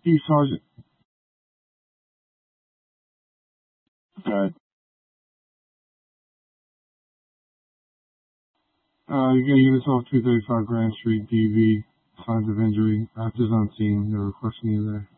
Steve Sargent. Good. Units off 235 Grand Street, DV. Signs of injury. Actors unseen. They were questioning you there.